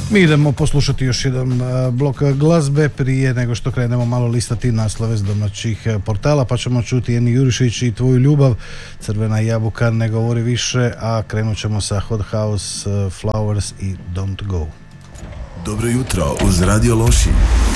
Mi idemo poslušati još jedan blok glazbe prije nego što krenemo malo listati naslove s domaćih portala, pa ćemo čuti Eni Jurišić i Tvoju ljubav, Crvena jabuka ne govori više, a krenut ćemo sa Hot House, Flowers i Don't Go. Dobro jutro uz Radio Lošinj.